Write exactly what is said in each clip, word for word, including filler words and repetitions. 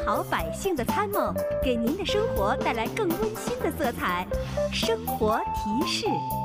好百姓的参谋，给您的生活带来更温馨的色彩。生活提示。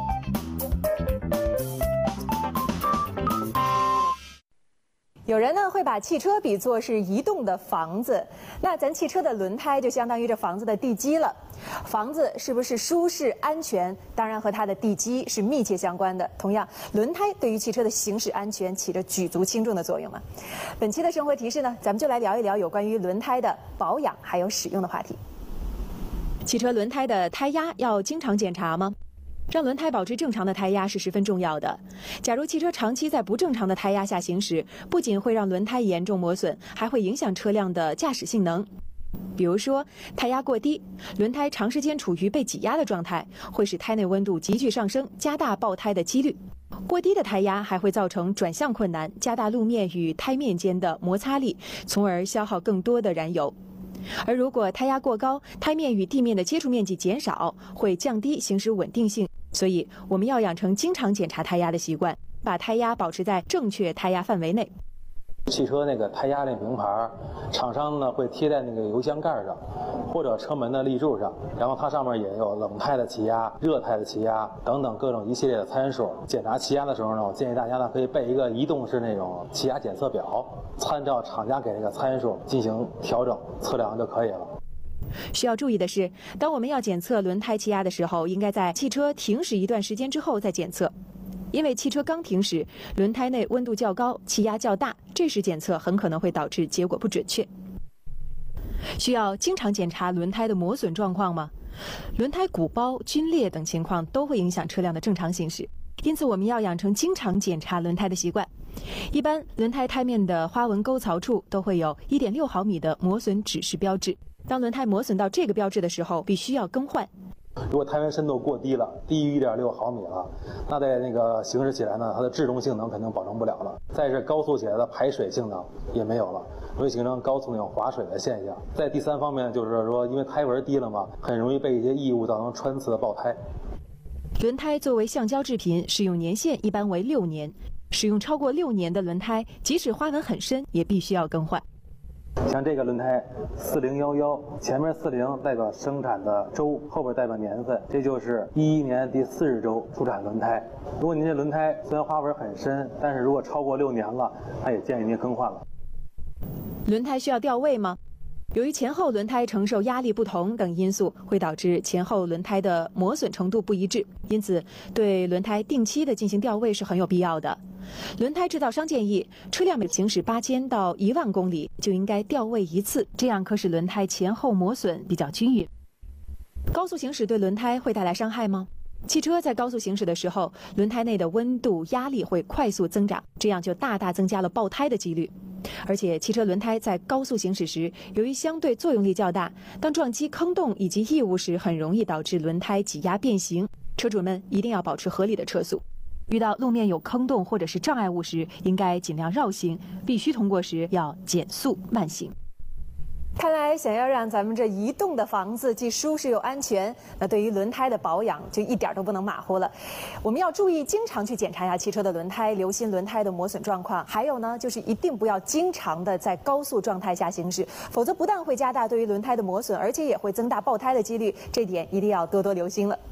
有人呢会把汽车比作是移动的房子，那咱汽车的轮胎就相当于这房子的地基了。房子是不是舒适安全，当然和它的地基是密切相关的。同样，轮胎对于汽车的行驶安全起着举足轻重的作用嘛。本期的生活提示呢，咱们就来聊一聊有关于轮胎的保养还有使用的话题。汽车轮胎的胎压要经常检查吗？让轮胎保持正常的胎压是十分重要的。假如汽车长期在不正常的胎压下行驶，不仅会让轮胎严重磨损，还会影响车辆的驾驶性能。比如说，胎压过低，轮胎长时间处于被挤压的状态，会使胎内温度急剧上升，加大爆胎的几率。过低的胎压还会造成转向困难，加大路面与胎面间的摩擦力，从而消耗更多的燃油。而如果胎压过高，胎面与地面的接触面积减少，会降低行驶稳定性。所以我们要养成经常检查胎压的习惯，把胎压保持在正确胎压范围内。 汽车那个胎压那名牌，厂商呢会贴在那个油箱盖上，或者车门的立柱上，然后它上面也有冷胎的气压、热胎的气压等等各种一系列的参数。检查气压的时候呢，我建议大家呢可以备一个移动式那种气压检测表，参照厂家给那个参数进行调整测量就可以了。 需要注意的是，当我们要检测轮胎气压的时候，应该在汽车停驶一段时间之后再检测。因为汽车刚停驶，轮胎内温度较高，气压较大，这时检测很可能会导致结果不准确。需要经常检查轮胎的磨损状况吗？轮胎鼓包、皲裂等情况都会影响车辆的正常行驶，因此我们要养成经常检查轮胎的习惯。一般轮胎胎面的花纹沟槽处都会有 一点六毫米的磨损指示标志，当轮胎磨损到这个标志的时候，必须要更换。 如果胎面深度过低了，低于 一点六毫米了，那在那个行驶起来呢，它的制动性能肯定保证不了了。再是高速起来的排水性能也没有了，会形成高速那种滑水的现象。在第三方面就是说，因为胎纹低了嘛，很容易被一些异物造成穿刺爆胎。 轮胎作为橡胶制品，使用年限一般为六年。使用超过六年的轮胎，即使花纹很深，也必须要更换。 像这个轮胎四零一一，前面四零代表生产的周，后边代表年份，这就是一一年第四十周出产轮胎。如果您这轮胎虽然花纹很深，但是如果超过六年了，那也建议您更换了。 轮胎需要调位吗？由于前后轮胎承受压力不同等因素，会导致前后轮胎的磨损程度不一致，因此对轮胎定期的进行调位是很有必要的。轮胎制造商建议，车辆每行驶八千到一万公里就应该调位一次，这样可使轮胎前后磨损比较均匀。高速行驶对轮胎会带来伤害吗？汽车在高速行驶的时候，轮胎内的温度、压力会快速增长，这样就大大增加了爆胎的几率。而且汽车轮胎在高速行驶时，由于相对作用力较大，当撞击坑洞以及异物时，很容易导致轮胎挤压变形。车主们一定要保持合理的车速。遇到路面有坑洞或者是障碍物时，应该尽量绕行，必须通过时要减速慢行。看来想要让咱们这移动的房子既舒适又安全，那对于轮胎的保养就一点都不能马虎了。我们要注意经常去检查一下汽车的轮胎，留心轮胎的磨损状况。还有呢，就是一定不要经常的在高速状态下行驶，否则不但会加大对于轮胎的磨损，而且也会增大爆胎的几率，这点一定要多多留心了。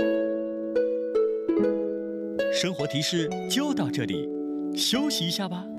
生活提示就到这里，休息一下吧。